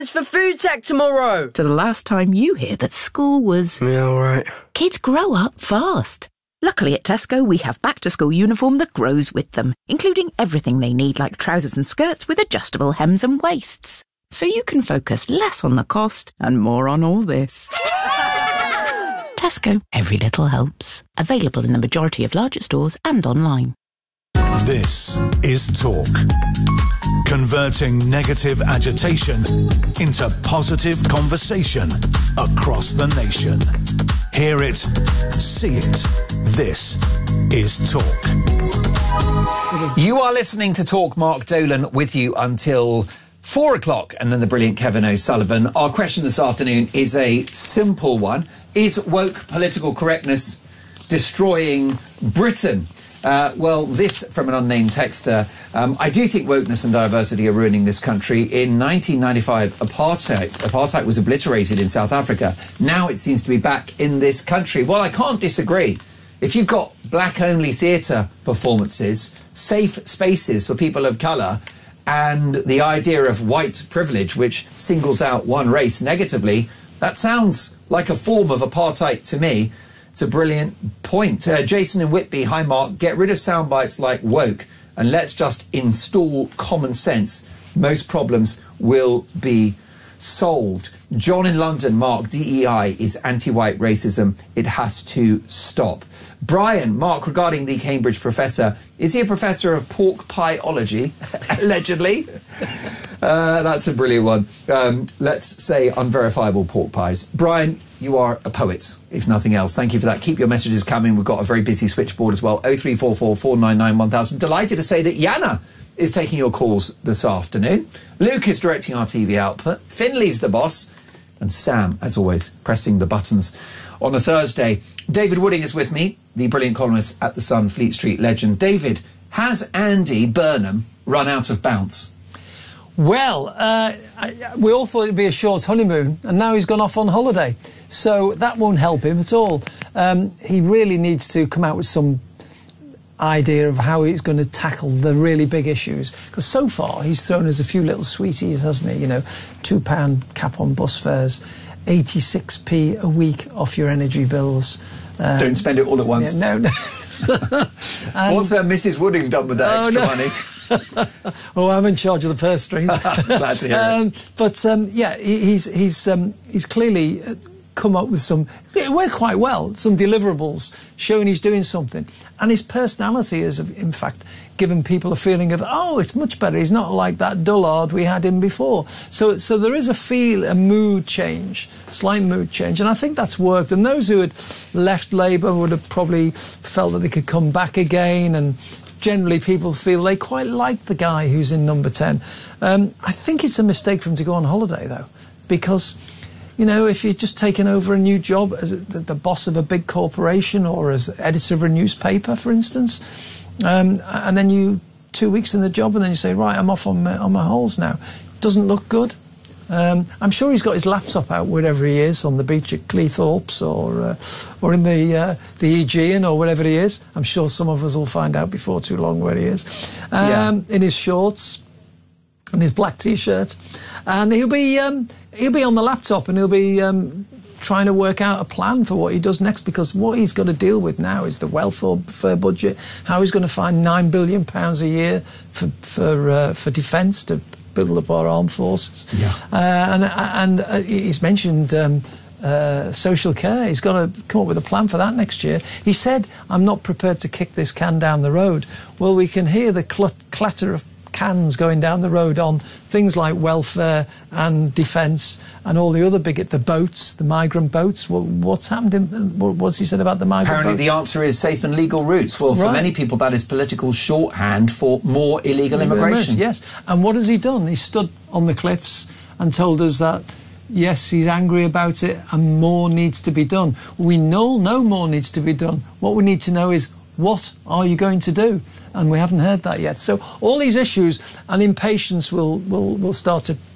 It's for food tech tomorrow. To the last time you hear that school was... Yeah, all right. Kids grow up fast. Luckily at Tesco, we have back-to-school uniform that grows with them, including everything they need like trousers and skirts with adjustable hems and waists. So you can focus less on the cost and more on all this. Tesco, every little helps. Available in the majority of larger stores and online. This is Talk. Converting negative agitation into positive conversation across the nation. Hear it, see it. This is Talk. You are listening to Talk. Mark Dolan with you until 4 o'clock, and then the brilliant Kevin O'Sullivan. Our question this afternoon is a simple one. Is woke political correctness destroying Britain? Well, this from an unnamed texter. I do think wokeness and diversity are ruining this country. In 1995, apartheid was obliterated in South Africa. Now it seems to be back in this country. Well, I can't disagree. If you've got black-only theatre performances, safe spaces for people of colour, and the idea of white privilege, which singles out one race negatively, that sounds like a form of apartheid to me. It's a brilliant point. Jason and Whitby, hi Mark, get rid of sound bites like woke and let's just install common sense. Most problems will be solved. John in London, Mark, DEI is anti-white racism. It has to stop. Brian, Mark, regarding the Cambridge professor, is he a professor of pork pieology? Allegedly. That's a brilliant one. Let's say unverifiable pork pies. Brian, you are a poet, if nothing else. Thank you for that. Keep your messages coming. We've got a very busy switchboard as well. 0344 499 1000. Delighted to say that Yana is taking your calls this afternoon. Luke is directing our TV output. Finley's the boss. And Sam, as always, pressing the buttons on a Thursday. David Wooding is with me, the brilliant columnist at The Sun, Fleet Street legend. David, has Andy Burnham run out of bounce? Well, we all thought it'd be a short honeymoon, and now he's gone off on holiday. So that won't help him at all. He really needs to come out with some idea of how he's going to tackle the really big issues. Because so far, he's thrown us a few little sweeties, hasn't he? You know, £2 cap on bus fares, 86p a week off your energy bills. Don't spend it all at once. Yeah, no. What's Mrs. Wooding done with that extra money? Oh, I'm in charge of the purse strings. Glad to hear it. But yeah, he's clearly come up with some, worked quite well, some deliverables showing he's doing something. And his personality has, in fact, given people a feeling of, oh, it's much better. He's not like that dullard we had him before. So there is a mood change, slight mood change. And I think that's worked. And those who had left Labour would have probably felt that they could come back again. And generally people feel they quite like the guy who's in number 10. I think it's a mistake for him to go on holiday, though, because, you know, if you're just taking over a new job as the boss of a big corporation or as editor of a newspaper, for instance, and then you 2 weeks in the job and then you say, right, I'm off on my holes now. Doesn't look good. I'm sure he's got his laptop out wherever he is, on the beach at Cleethorpes or in the Aegean or wherever he is. I'm sure some of us will find out before too long where he is. In his shorts and his black T-shirt. And he'll be on the laptop and he'll be trying to work out a plan for what he does next, because what he's got to deal with now is the welfare budget, how he's going to find £9 billion a year for defence to build up our armed forces. And he's mentioned social care. He's got to come up with a plan for that next year. He said, I'm not prepared to kick this can down the road. Well, we can hear the clatter of cans going down the road on things like welfare and defence and all the other the boats, the migrant boats. What's happened? What's he said about the migrant boats? Apparently the answer is safe and legal routes. Well, for many people that is political shorthand for more illegal immigration. Yes, and what has he done? He stood on the cliffs and told us that, yes, he's angry about it and more needs to be done. We all know more needs to be done. What we need to know is, what are you going to do? And we haven't heard that yet. So all these issues and impatience will start to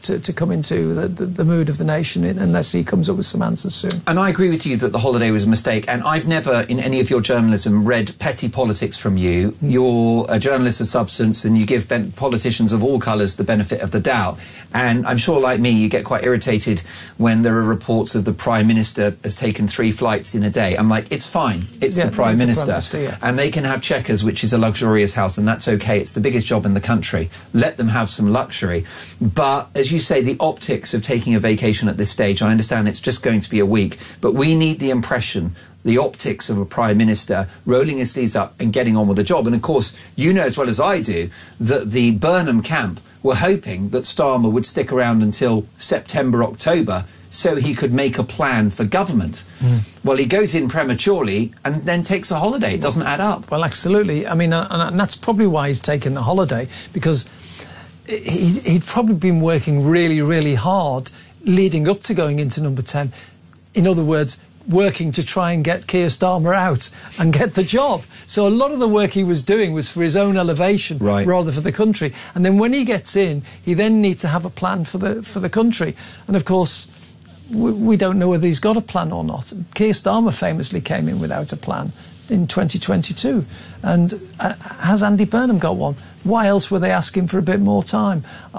to come into the mood of the nation unless he comes up with some answers soon. And I agree with you that the holiday was a mistake. And I've never, in any of your journalism, read petty politics from you. You're a journalist of substance, and you give politicians of all colours the benefit of the doubt. And I'm sure, like me, you get quite irritated when there are reports of the Prime Minister has taken 3 flights in a day. I'm like, it's fine. It's the Prime Minister. And they can have Chequers, which is a luxurious house, and that's okay. It's the biggest job in the country. Let them have some luxury. But as you say, the optics of taking a vacation at this stage, I understand it's just going to be a week, but we need the impression, the optics of a Prime Minister rolling his sleeves up and getting on with the job. And of course, you know as well as I do that the Burnham camp were hoping that Starmer would stick around until September, October, so he could make a plan for government. Well, he goes in prematurely and then takes a holiday. It doesn't add up. Well, absolutely. I mean, and that's probably why he's taken the holiday, because he'd probably been working really, really hard leading up to going into number 10. In other words, working to try and get Keir Starmer out and get the job. So a lot of the work he was doing was for his own elevation rather for the country. And then when he gets in, he then needs to have a plan for the country. And of course, we don't know whether he's got a plan or not. Keir Starmer famously came in without a plan in 2022. And has Andy Burnham got one? Why else were they asking for a bit more time?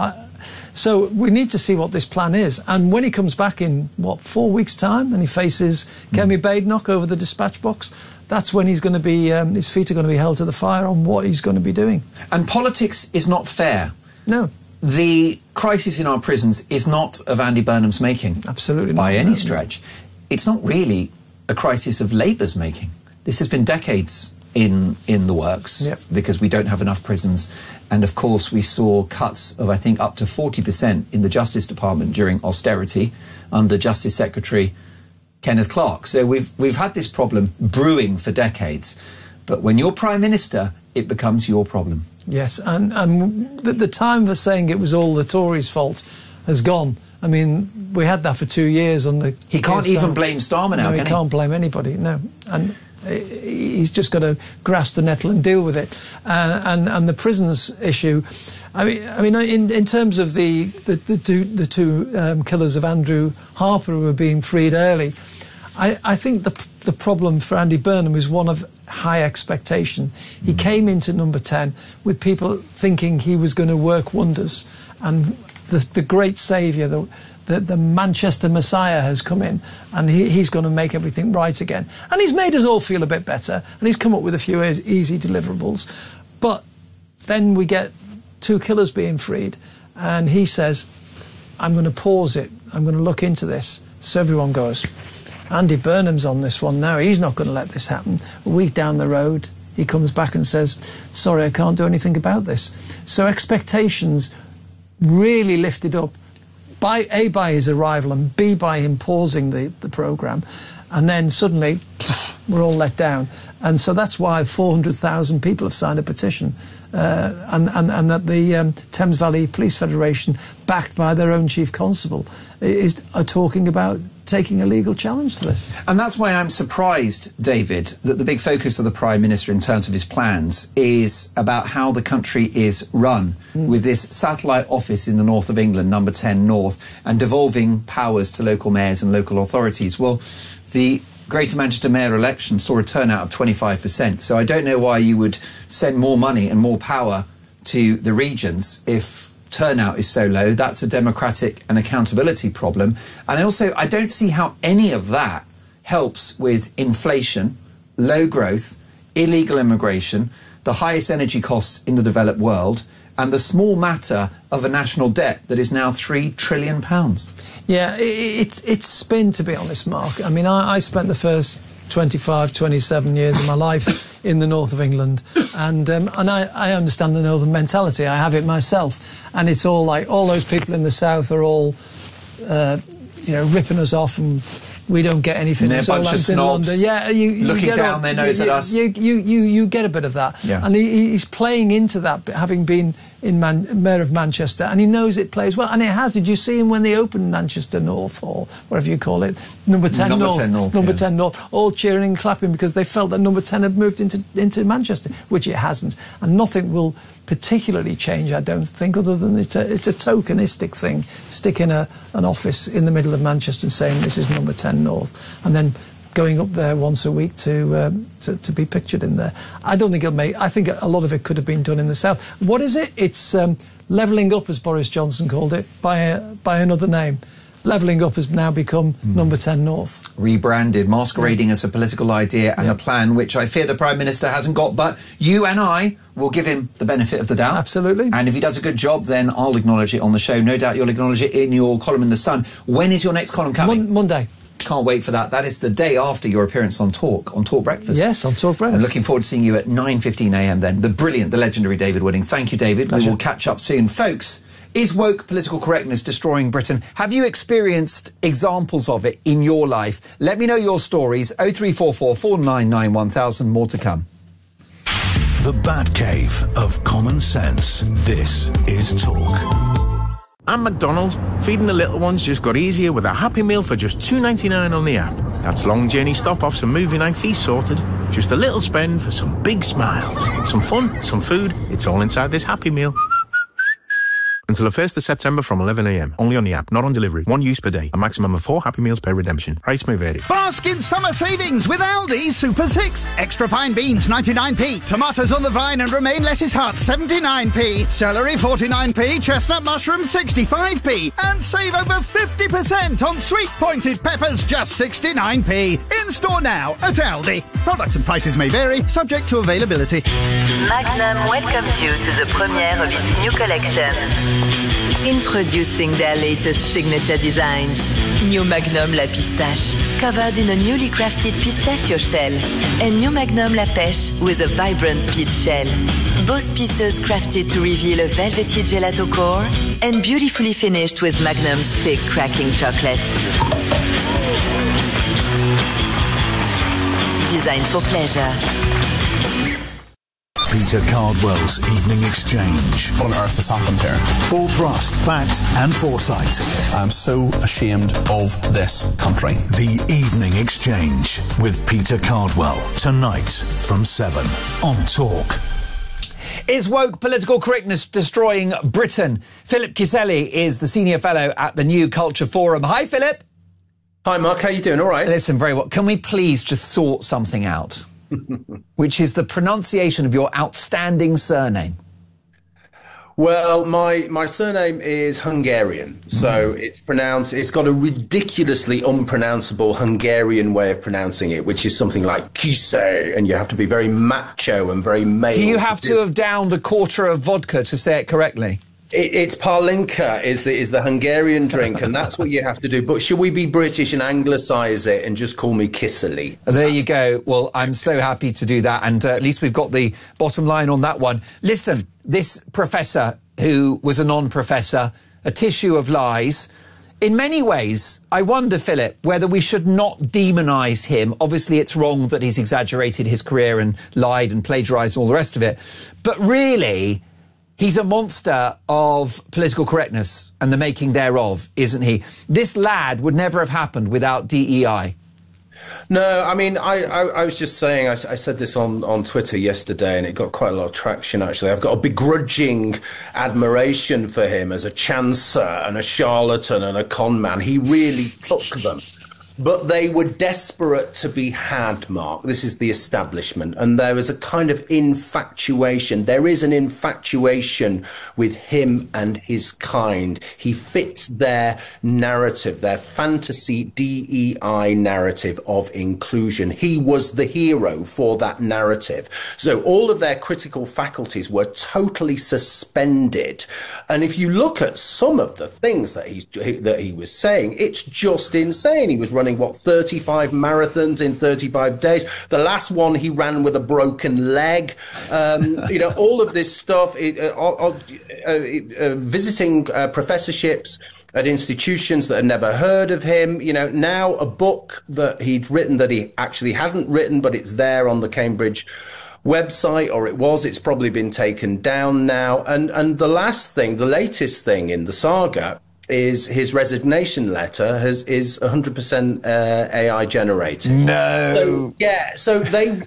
So we need to see what this plan is. And when he comes back in, 4 weeks' time, and he faces Kemi Badenoch over the dispatch box, that's when he's going to be, his feet are going to be held to the fire on what he's going to be doing. And politics is not fair. No. The crisis in our prisons is not of Andy Burnham's making. Absolutely not. By any stretch. It's not really a crisis of Labour's making. This has been decades in the works because we don't have enough prisons. And of course, we saw cuts of, I think, up to 40% in the Justice Department during austerity under Justice Secretary Kenneth Clarke. So we've had this problem brewing for decades. But when you're Prime Minister, it becomes your problem. Yes, and the time for saying it was all the Tories' fault has gone. I mean, we had that for 2 years on the... He can't even blame Starmer now, can he? He can't blame anybody, no. And he's just got to grasp the nettle and deal with it. And the prisons issue, I mean, in terms of the two killers of Andrew Harper who were being freed early, I think the problem for Andy Burnham is one of high expectation. He came into number 10 with people thinking he was going to work wonders, and the great saviour, the Manchester Messiah has come in, and he's going to make everything right again. And he's made us all feel a bit better, and he's come up with a few easy deliverables. But then we get 2 killers being freed, and he says, I'm going to pause it, I'm going to look into this. So everyone goes, Andy Burnham's on this one now, he's not going to let this happen. A week down the road, he comes back and says, sorry, I can't do anything about this. So expectations really lifted up, by his arrival, and B, by him pausing the programme. And then suddenly, we're all let down. And so that's why 400,000 people have signed a petition. And that the Thames Valley Police Federation, backed by their own chief constable, are talking about taking a legal challenge to this. And that's why I'm surprised, David, that the big focus of the Prime Minister in terms of his plans is about how the country is run with this satellite office in the north of England, number 10 North, and devolving powers to local mayors and local authorities. Well, the Greater Manchester mayor election saw a turnout of 25%, so I don't know why you would send more money and more power to the regions if turnout is so low. That's a democratic and accountability problem. And also, I don't see how any of that helps with inflation, low growth, illegal immigration, the highest energy costs in the developed world, and the small matter of a national debt that is now £3 trillion. Yeah, it's been, to be honest, Mark. I mean, I spent the first 25, 27 years of my life in the north of England, and I understand the northern mentality. I have it myself, and it's all like all those people in the south are all, ripping us off, and we don't get anything. They're a bunch of snobs. Yeah, you looking down their nose at us. You get a bit of that, yeah. And he's playing into that, having been Mayor of Manchester, and he knows it plays well, and it has. Did you see him when they opened Manchester North, or whatever you call it, number 10 North, all cheering and clapping because they felt that number 10 had moved into Manchester, which it hasn't, and nothing will particularly change, I don't think, other than it's a tokenistic thing, sticking an office in the middle of Manchester and saying this is number 10 North, and then going up there once a week to be pictured in there. I don't think it'll make. I think a lot of it could have been done in the south. What is it? It's levelling up, as Boris Johnson called it, by another name. Levelling up has now become number 10 North. Rebranded, masquerading as a political idea and a plan which I fear the Prime Minister hasn't got, but you and I will give him the benefit of the doubt. Absolutely. And if he does a good job, then I'll acknowledge it on the show. No doubt you'll acknowledge it in your column in The Sun. When is your next column coming? Monday. Can't wait for that. That is the day after your appearance on Talk Breakfast. Yes, on Talk Breakfast. I'm looking forward to seeing you at 9:15am then. The brilliant, the legendary David Wooding. Thank you, David. Pleasure. We will catch up soon. Folks, is woke political correctness destroying Britain? Have you experienced examples of it in your life? Let me know your stories. 0344 499 1000. More to come. The Batcave of common sense. This is Talk. And McDonald's, feeding the little ones just got easier with a Happy Meal for just $2.99 on the app. That's long journey stop-offs and movie night feast sorted. Just a little spend for some big smiles. Some fun, some food, it's all inside this Happy Meal. Until the 1st of September from 11am. Only on the app, not on delivery. One use per day. A maximum of 4 Happy Meals per redemption. Price may vary. Bask in summer savings with Aldi Super 6. Extra fine beans 99p. Tomatoes on the vine and romaine lettuce hearts 79p. Celery 49p. Chestnut mushrooms 65p. And save over 50% on sweet pointed peppers just 69p. In store now at Aldi. Products and prices may vary, subject to availability. Magnum welcomes you to the premiere of its new collection. Introducing their latest signature designs. New Magnum La Pistache, covered in a newly crafted pistachio shell. And New Magnum La Pêche with a vibrant peach shell. Both pieces crafted to reveal a velvety gelato core and beautifully finished with Magnum's thick cracking chocolate. Designed for pleasure. Peter Cardwell's Evening Exchange. What on earth has happened here? Full thrust, fact and foresight. I'm so ashamed of this country. The Evening Exchange with Peter Cardwell. Tonight from 7 on Talk. Is woke political correctness destroying Britain? Philip Kiselli is the senior fellow at the New Culture Forum. Hi, Philip. Hi, Mark. How you doing? All right. Listen, very well. Can we please just sort something out? Which is the pronunciation of your outstanding surname. Well, my surname is Hungarian, so it's got a ridiculously unpronounceable Hungarian way of pronouncing it, which is something like Kise, and you have to be very macho and very male. Do you have to have downed a quarter of vodka to say it correctly? It's Parlinka is the Hungarian drink, and that's what you have to do. But should we be British and anglicise it and just call me Kissely? There you go. Well, I'm so happy to do that, and at least we've got the bottom line on that one. Listen, this professor who was a non-professor, a tissue of lies. In many ways, I wonder, Philip, whether we should not demonise him. Obviously, it's wrong that he's exaggerated his career and lied and plagiarised and all the rest of it. But really, he's a monster of political correctness and the making thereof, isn't he? This lad would never have happened without DEI. No, I mean, I was just saying, I said this on Twitter yesterday, and it got quite a lot of traction, actually. I've got a begrudging admiration for him as a chancer and a charlatan and a con man. He really took them. But they were desperate to be had, Mark. This is the establishment. And there was a kind of infatuation. There is an infatuation with him and his kind. He fits their narrative, their fantasy DEI narrative of inclusion. He was the hero for that narrative. So all of their critical faculties were totally suspended. And if you look at some of the things that he was saying, it's just insane. He was running 35 marathons in 35 days. The last one he ran with a broken leg. All of this stuff. Visiting professorships at institutions that had never heard of him. Now a book that he'd written that he actually hadn't written, but it's there on the Cambridge website, or it's probably been taken down now. And the latest thing in the saga is his resignation letter is 100% AI generated. No. So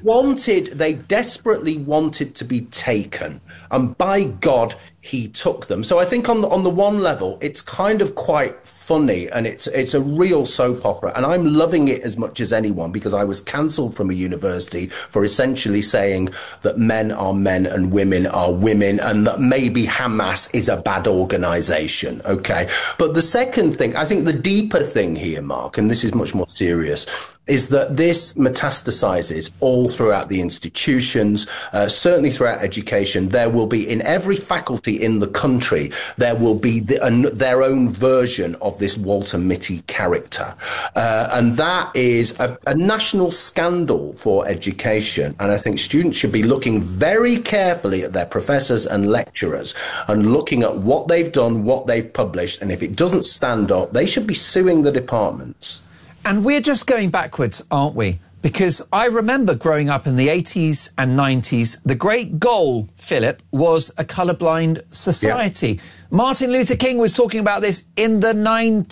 they desperately wanted to be taken, and by God, he took them. So I think on the one level, it's kind of quite funny, and it's a real soap opera, and I'm loving it as much as anyone, because I was cancelled from a university for essentially saying that men are men and women are women, and that maybe Hamas is a bad organisation. Okay, but the second thing, I think the deeper thing here, Mark, and this is much more serious, is that this metastasizes all throughout the institutions, certainly throughout education. There will be, in every faculty in the country, there will be their own version of this Walter Mitty character. And that is a national scandal for education. And I think students should be looking very carefully at their professors and lecturers and looking at what they've done, what they've published. And if it doesn't stand up, they should be suing the departments. And we're just going backwards, aren't we? Because I remember growing up in the 80s and 90s, the great goal, Philip, was a colourblind society. Yeah. Martin Luther King was talking about this in the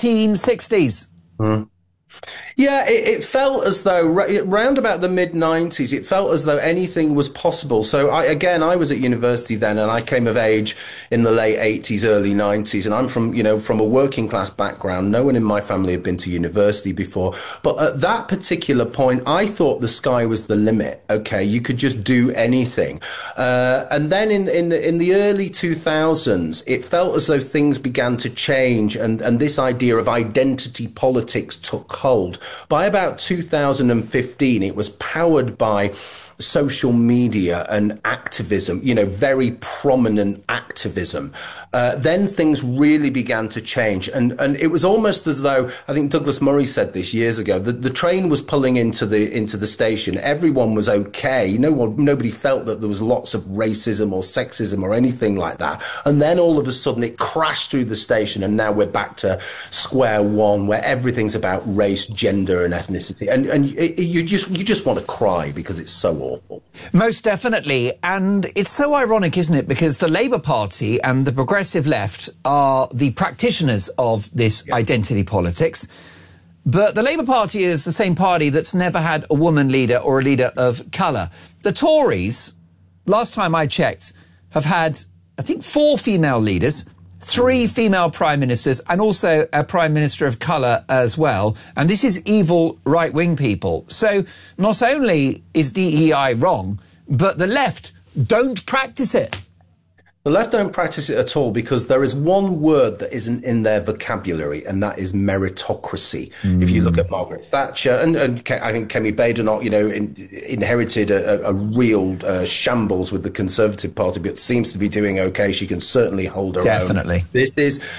1960s. Mm. Yeah, it felt as though round about the mid-90s, it felt as though anything was possible. So I was at university then, and I came of age in the late 80s, early 90s, and I'm from a working class background. No one in my family had been to university before. But at that particular point, I thought the sky was the limit. Okay, you could just do anything. And then in the early 2000s, it felt as though things began to change, and this idea of identity politics took hold. By about 2015, it was powered by social media and activism, very prominent activism. Then things really began to change. And it was almost as though, I think Douglas Murray said this years ago, the train was pulling into the station. Everyone was okay. Nobody felt that there was lots of racism or sexism or anything like that. And then all of a sudden it crashed through the station, and now we're back to square one, where everything's about race, gender and ethnicity. And you just want to cry because it's so awful. Most definitely. And it's so ironic, isn't it? Because the Labour Party and the Progressive Left are the practitioners of this identity politics. But the Labour Party is the same party that's never had a woman leader or a leader of colour. The Tories, last time I checked, have had, I think, 4 female leaders, 3 female prime ministers, and also a prime minister of colour as well. And this is evil right-wing people. So not only is DEI wrong, but the left don't practice it. The left don't practice it at all, because there is one word that isn't in their vocabulary, and that is meritocracy. If you look at Margaret Thatcher, and I think Kemi Badenoch, inherited a real shambles with the Conservative Party, but seems to be doing okay. She can certainly hold her own. Definitely. This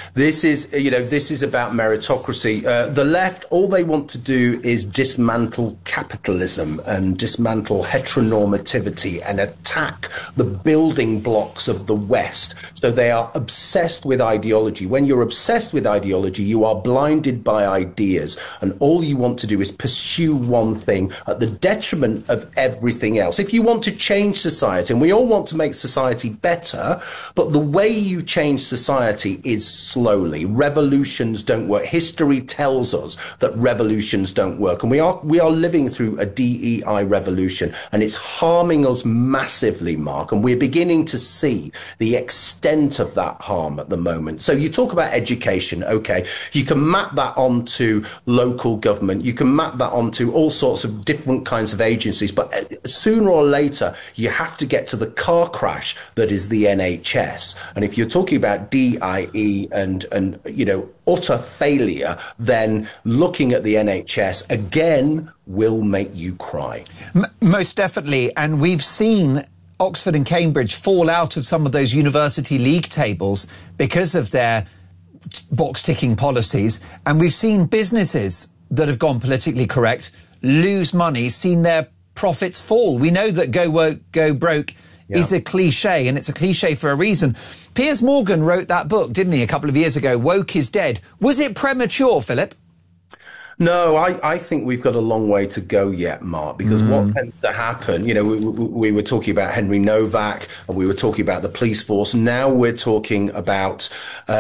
is about meritocracy. The left, all they want to do is dismantle capitalism and dismantle heteronormativity and attack the building blocks of the West. So they are obsessed with ideology. When you're obsessed with ideology, you are blinded by ideas, and all you want to do is pursue one thing at the detriment of everything else. If you want to change society, and we all want to make society better, but the way you change society is slowly. Revolutions don't work. History tells us that revolutions don't work, and we are living through a DEI revolution, and it's harming us massively, Mark, and we're beginning to see the extent of that harm at the moment. So you talk about education, okay, you can map that onto local government, you can map that onto all sorts of different kinds of agencies, but sooner or later you have to get to the car crash that is the NHS. And if you're talking about DIE and utter failure, then looking at the NHS again will make you cry. Most definitely. And we've seen Oxford and Cambridge fall out of some of those university league tables because of their box-ticking policies. And we've seen businesses that have gone politically correct lose money, seen their profits fall. We know that go woke, go broke is a cliche, and it's a cliche for a reason. Piers Morgan wrote that book, didn't he, a couple of years ago, Woke is Dead. Was it premature, Philip? No, I think we've got a long way to go yet, Mark, because what tends to happen, we were talking about Henry Novak and we were talking about the police force. Now we're talking about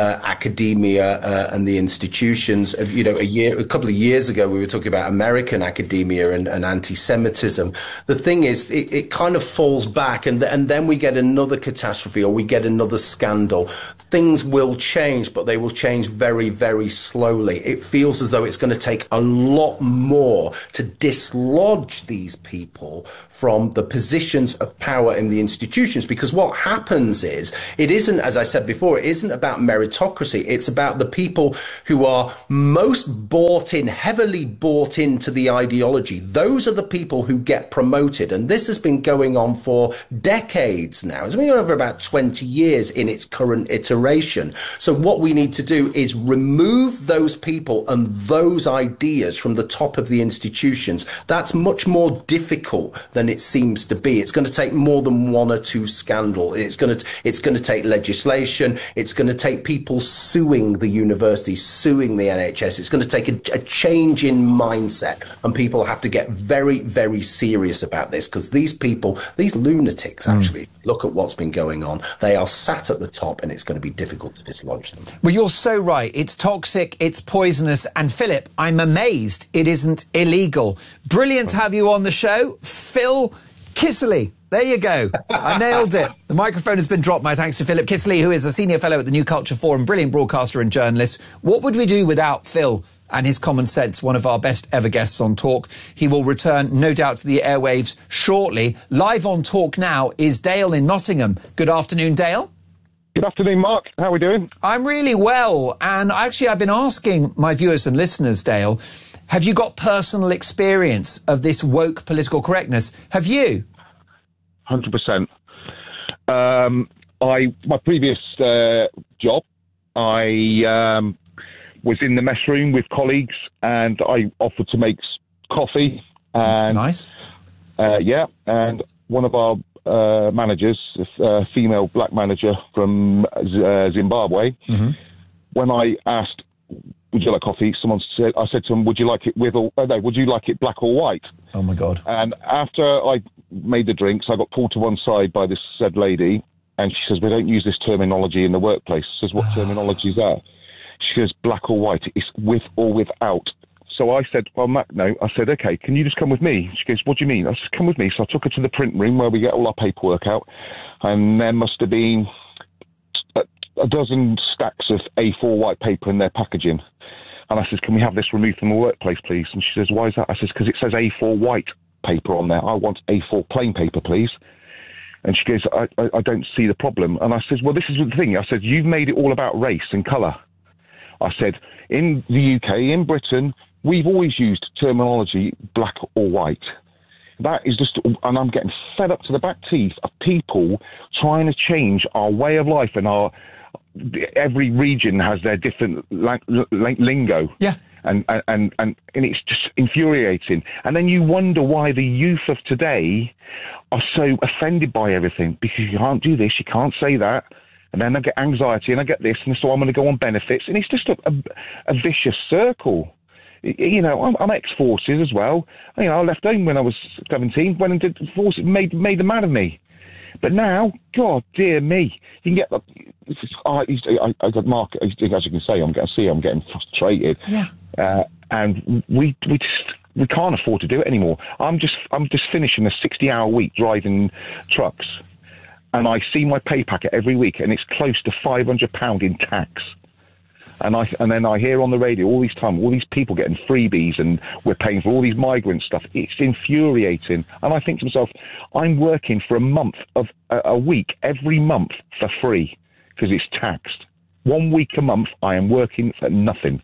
academia and the institutions. A couple of years ago, we were talking about American academia and anti-Semitism. The thing is, it kind of falls back and then we get another catastrophe or we get another scandal. Things will change, but they will change very, very slowly. It feels as though it's going to take a lot more to dislodge these people from the positions of power in the institutions, because what happens is, it isn't, as I said before, it isn't about meritocracy. It's about the people who are most bought in, heavily bought into the ideology. Those are the people who get promoted. And this has been going on for decades now. It's been over about 20 years in its current iteration. So what we need to do is remove those people and those ideas from the top of the institutions. That's much more difficult than it seems to be. It's going to take more than one or two scandals. It's going to take legislation. It's going to take people suing the universities, suing the NHS. It's going to take a change in mindset, and people have to get very, very serious about this, because these people, these lunatics, actually, look at what's been going on. They are sat at the top, and it's going to be difficult to dislodge them. Well, you're so right. It's toxic, it's poisonous, and Philip, I'm amazed it isn't illegal. Brilliant to have you on the show, Phil Kissley. There you go. I nailed it. The microphone has been dropped. My thanks to Philip Kissley, who is a senior fellow at the New Culture Forum, brilliant broadcaster and journalist. What would we do without Phil and his common sense, one of our best ever guests on Talk? He will return, no doubt, to the airwaves shortly. Live on Talk now is Dale in Nottingham. Good afternoon, Dale. Good afternoon, Mark. How are we doing? I'm really well. And actually, I've been asking my viewers and listeners, Dale, have you got personal experience of this woke political correctness? Have you? 100%. My previous job, I was in the mess room with colleagues, and I offered to make coffee. And, nice. And one of our managers, a female black manager from Zimbabwe, when I asked, would you like coffee? I said to him, would you like it would you like it black or white? Oh my God. And after I made the drinks, I got pulled to one side by this said lady, and she says, we don't use this terminology in the workplace. I says, what terminology is that? She goes, black or white. It's with or without. So I said, well, no. I said, okay, can you just come with me? She goes, what do you mean? I said, come with me. So I took her to the print room where we get all our paperwork out, and there must have been a dozen stacks of A4 white paper in their packaging. And I says, can we have this removed from the workplace, please? And she says, why is that? I says, because it says A4 white paper on there. I want A4 plain paper, please. And she goes, I don't see the problem. And I says, well, this is the thing. I said, you've made it all about race and colour. I said, in the UK, in Britain, we've always used terminology black or white. That is just, and I'm getting fed up to the back teeth of people trying to change our way of life, and every region has their different lingo. Yeah. And it's just infuriating. And then you wonder why the youth of today are so offended by everything, because you can't do this, you can't say that. And then I get anxiety and I get this, and so I'm going to go on benefits. And it's just a vicious circle. You know, I'm ex-forces as well. You know, I left home when I was 17, went and did forces, made a man of me. But now, God dear me, you can get. I got Mark, as you can say, I'm getting frustrated. Yeah. And we can't afford to do it anymore. I'm just finishing a 60-hour week driving trucks, and I see my pay packet every week, and it's close to £500 in tax. And then I hear on the radio all these people getting freebies, and we're paying for all these migrant stuff. It's infuriating. And I think to myself, I'm working for a week every month for free because it's taxed. 1 week a month I am working for nothing.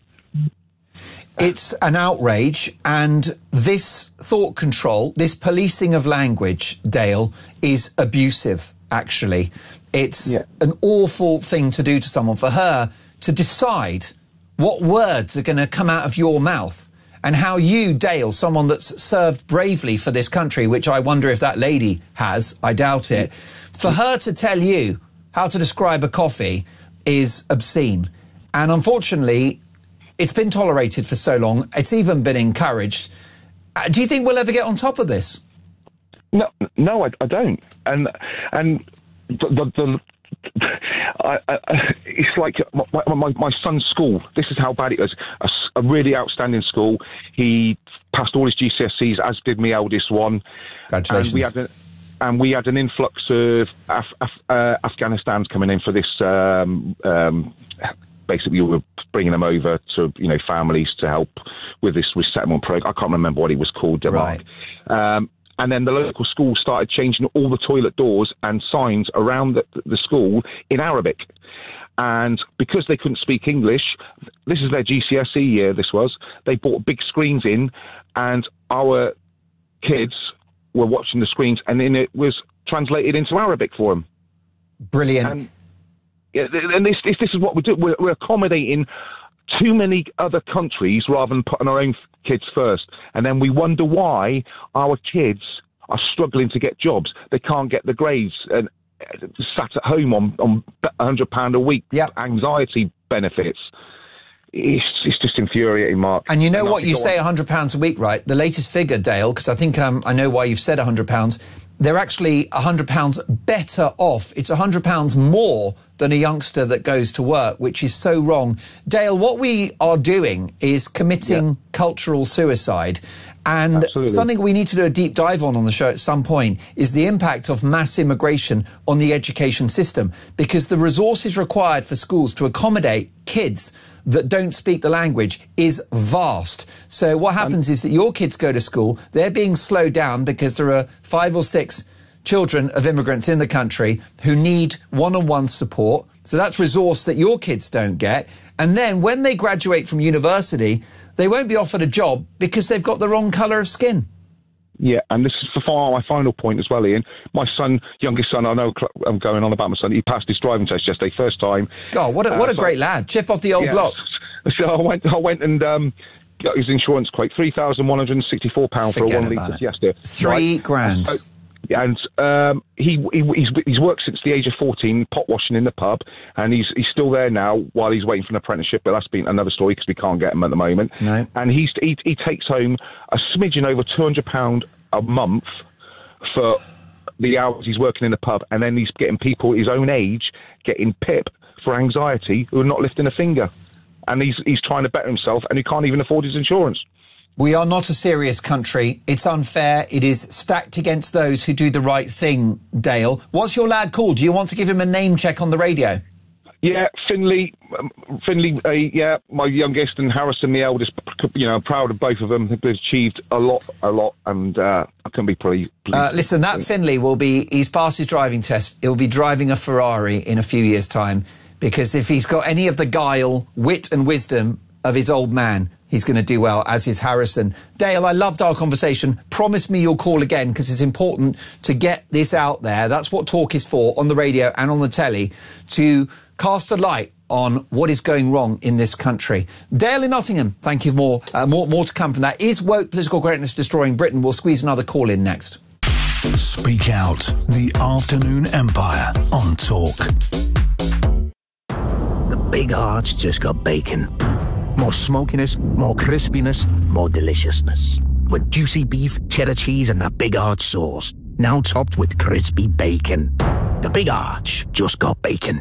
It's an outrage, and this thought control, this policing of language, Dale, is abusive, actually. It's an awful thing to do to someone, for her to decide what words are going to come out of your mouth, and how you, Dale, someone that's served bravely for this country, which I wonder if that lady has, I doubt it, for her to tell you how to describe a coffee is obscene. And unfortunately, It's been tolerated for so long. It's even been encouraged. Do you think we'll ever get on top of this? No, I don't. And it's like my son's school. This is how bad it is. A really outstanding school. He passed all his GCSEs, as did my eldest one. Congratulations. And we had an influx of Afghanistans coming in for this. Basically, we were bringing them over to, families to help with this resettlement program. I can't remember what it was called. Right. And then the local school started changing all the toilet doors and signs around the school in Arabic. And because they couldn't speak English, this is their GCSE year, they brought big screens in, and our kids were watching the screens, and then it was translated into Arabic for them. Brilliant. And this is what we do. We're accommodating too many other countries rather than putting our own kids first. And then we wonder why our kids are struggling to get jobs. They can't get the grades and sat at home on £100 a week. Yep. Anxiety benefits. It's just infuriating, Mark. And you know what? You say £100 a week, right? The latest figure, Dale, because I think I know why you've said £100. They're actually £100 better off. It's £100 more than a youngster that goes to work, which is so wrong. Dale, what we are doing is committing cultural suicide. And Absolutely. Something we need to do a deep dive on the show at some point is the impact of mass immigration on the education system, because the resources required for schools to accommodate kids that don't speak the language is vast. So what happens is that your kids go to school, they're being slowed down because there are 5 or 6 children of immigrants in the country who need one-on-one support. So that's resource that your kids don't get. And then when they graduate from university, they won't be offered a job because they've got the wrong colour of skin. Yeah, and this is my final point as well, Ian. My son, youngest son, I know I'm going on about my son, he passed his driving test yesterday, first time. God, what a great lad. Chip off the old block. So I went and got his insurance quote, £3,164 for a 1 litre Fiesta. £3,000. And he's worked since the age of 14, pot washing in the pub, and he's still there now while he's waiting for an apprenticeship. But that's been another story because we can't get him at the moment. No. And he takes home a smidgen over £200 a month for the hours he's working in the pub, and then he's getting people his own age getting PIP for anxiety who are not lifting a finger, and he's trying to better himself, and he can't even afford his insurance. We are not a serious country. It's unfair. It is stacked against those who do the right thing, Dale. What's your lad called? Do you want to give him a name check on the radio? Yeah, Finley, my youngest, and Harrison, the eldest. I'm proud of both of them. They've achieved a lot, and I can be pleased. Listen, that Finley he's passed his driving test. He'll be driving a Ferrari in a few years' time, because if he's got any of the guile, wit and wisdom of his old man, he's going to do well, as is Harrison. Dale, I loved our conversation. Promise me you'll call again, because it's important to get this out there. That's what Talk is for, on the radio and on the telly, to cast a light on what is going wrong in this country. Dale in Nottingham, thank you. More to come from that. Is woke political correctness destroying Britain? We'll squeeze another call in next. Speak Out, the Afternoon Empire on Talk. The Big Arch just got bacon. More smokiness, more crispiness, more deliciousness. With juicy beef, cheddar cheese and that Big Arch sauce. Now topped with crispy bacon. The Big Arch just got bacon.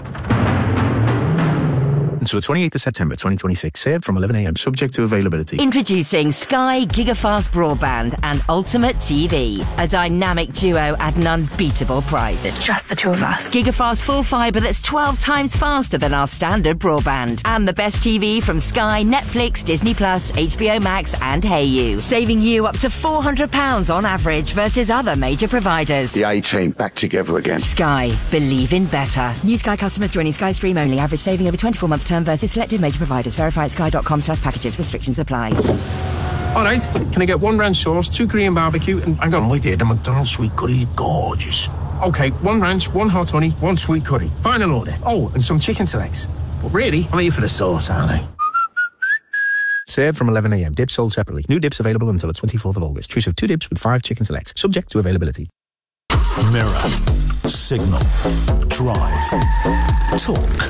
Until the 28th of September 2026, served from 11 a.m, subject to availability. Introducing Sky Gigafast Broadband and Ultimate TV, a dynamic duo at an unbeatable price. It's just the two of us. Gigafast full fibre that's 12 times faster than our standard broadband. And the best TV from Sky, Netflix, Disney+, HBO Max and Hayu. Saving you up to £400 on average versus other major providers. The A-team back together again. Sky. Believe in better. New Sky customers joining Sky Stream only. Average saving over 24-month term versus selected major providers. Verify at sky.com/packages. Restrictions apply. All right, can I get 1 ranch sauce, 2 Korean barbecue, and hang on, wait there, the McDonald's sweet curry, gorgeous. Okay, 1 ranch, 1 hot honey, 1 sweet curry. Final order. Oh, and some chicken selects. But really, I'm here for the sauce, aren't I? Served from 11 a.m. Dips sold separately. New dips available until the 24th of August. Choose of 2 dips with 5 chicken selects. Subject to availability. Mirror, Signal, Drive, Talk.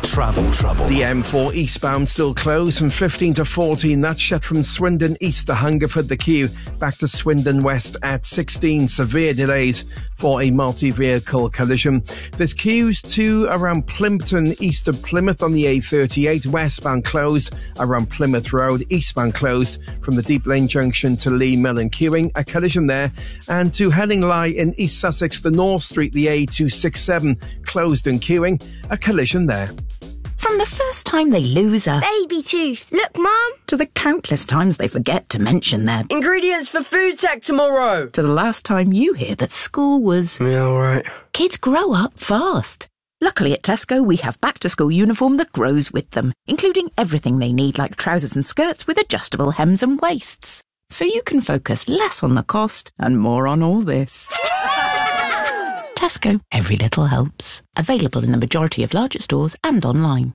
travel trouble. The M4 eastbound still closed from 15 to 14. That's shut from Swindon east to Hungerford. The queue back to Swindon west at 16. Severe delays for a multi-vehicle collision. There's queues too around Plimpton east of Plymouth on the A38. Westbound closed around Plymouth Road. Eastbound closed from the Deep Lane Junction to Lee Mill and queuing. A collision there. And to Hellingly in East Sussex, the North Street, the A267 closed and queuing. A collision there. From the first time they lose a baby tooth, look, Mum, to the countless times they forget to mention their ingredients for food tech tomorrow, to the last time you hear that school was all right. Kids grow up fast. Luckily at Tesco, we have back-to-school uniform that grows with them, including everything they need like trousers and skirts with adjustable hems and waists. So you can focus less on the cost and more on all this. Tesco, every little helps. Available in the majority of larger stores and online.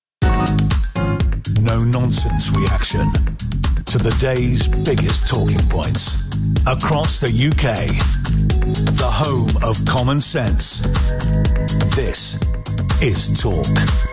No nonsense reaction to the day's biggest talking points. Across the UK, the home of common sense. This is Talk.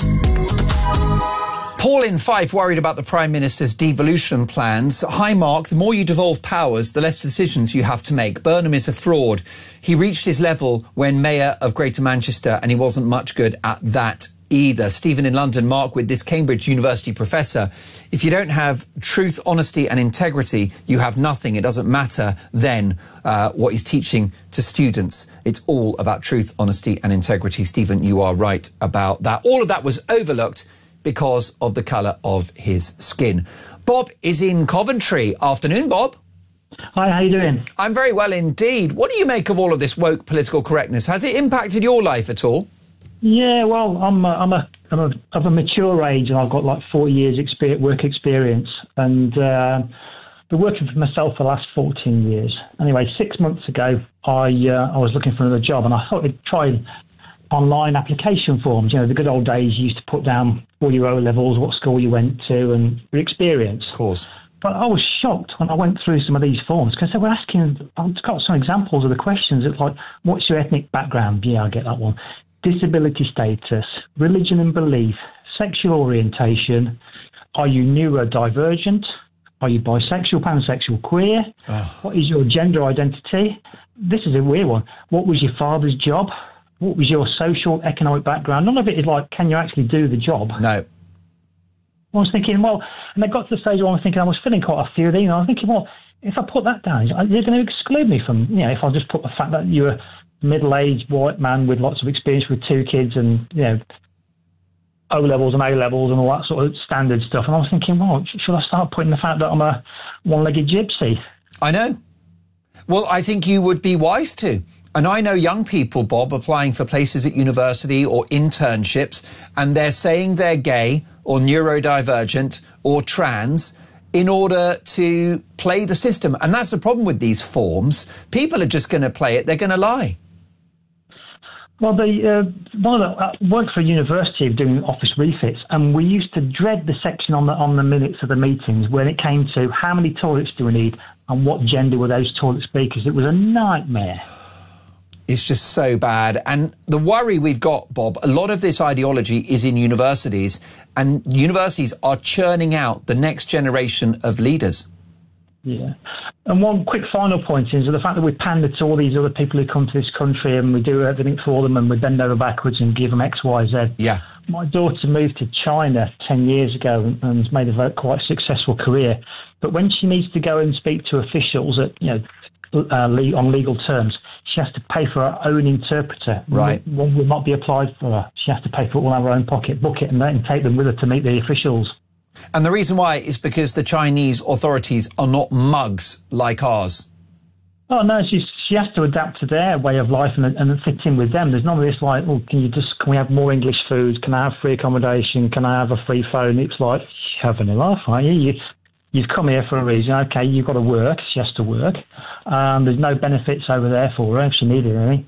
Paul in Fife worried about the Prime Minister's devolution plans. Hi, Mark. The more you devolve powers, the less decisions you have to make. Burnham is a fraud. He reached his level when Mayor of Greater Manchester, and he wasn't much good at that either. Stephen in London, Mark, with this Cambridge University professor, if you don't have truth, honesty and integrity, you have nothing. It doesn't matter then what he's teaching to students. It's all about truth, honesty and integrity. Stephen, you are right about that. All of that was overlooked because of the colour of his skin. Bob is in Coventry. Afternoon, Bob. Hi, how you doing? I'm very well indeed. What do you make of all of this woke political correctness? Has it impacted your life at all? Yeah, well, I'm of a mature age, and I've got like 40 years work experience, and been working for myself for the last 14 years. Anyway, 6 months ago, I was looking for another job, and I thought I'd try online application forms. You know, the good old days, you used to put down all your O levels, what school you went to, and your experience. Of course. But I was shocked when I went through some of these forms, because they were asking, I've got some examples of the questions. It's like, what's your ethnic background? Yeah, I get that one. Disability status, religion and belief, sexual orientation, are you neurodivergent? Are you bisexual, pansexual, queer? What is your gender identity? This is a weird one. What was your father's job? What was your social, economic background? None of it is like, can you actually do the job? No. I was thinking, well, and I got to the stage where I was thinking, I was filling quite a few of these, and I was thinking, well, if I put that down, they're going to exclude me from, you know, if I just put the fact that you're a middle-aged white man with lots of experience with 2 kids and, you know, O-levels and A-levels and all that sort of standard stuff. And I was thinking, well, should I start putting the fact that I'm a one-legged gypsy? I know. Well, I think you would be wise to. And I know young people, Bob, applying for places at university or internships, and they're saying they're gay or neurodivergent or trans in order to play the system. And that's the problem with these forms. People are just going to play it. They're going to lie. Well, I worked for a university doing office refits, and we used to dread the section on the minutes of the meetings when it came to how many toilets do we need and what gender were those toilet speakers. It was a nightmare. It's just so bad. And the worry we've got, Bob, a lot of this ideology is in universities, and universities are churning out the next generation of leaders. Yeah. And one quick final point is the fact that we pander to all these other people who come to this country and we do everything for them and we bend over backwards and give them X, Y, Z. Yeah. My daughter moved to China 10 years ago and has made a quite successful career. But when she needs to go and speak to officials at, you know, on legal terms, she has to pay for her own interpreter. Right. One will not be applied for her. She has to pay for it all out of her own pocket, book it, and then take them with her to meet the officials. And the reason why is because the Chinese authorities are not mugs like ours. Oh, no, she has to adapt to their way of life and fit in with them. There's none of this like, oh, can we have more English food? Can I have free accommodation? Can I have a free phone? It's like, you're having a laugh, aren't you? You've come here for a reason. Okay, you've got to work. She has to work. There's no benefits over there for her if she needed any.